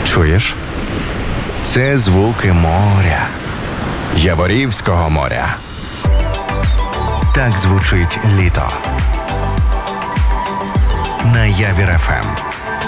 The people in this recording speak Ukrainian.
Чуєш? Це звуки моря. Яворівського моря. Так звучить літо.